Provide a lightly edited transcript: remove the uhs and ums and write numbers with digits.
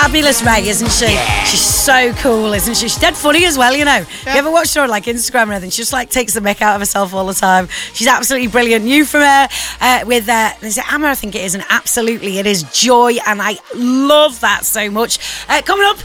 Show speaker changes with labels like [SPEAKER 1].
[SPEAKER 1] fabulous, Ray, isn't she?
[SPEAKER 2] Yeah.
[SPEAKER 1] She's so cool, isn't she? She's dead funny as well, you know. You ever watch her on like Instagram and everything? She just like takes the mick out of herself all the time. She's absolutely brilliant. New from her with is it Amma? I think it is, and absolutely it is Joy, and I love that so much. Coming up.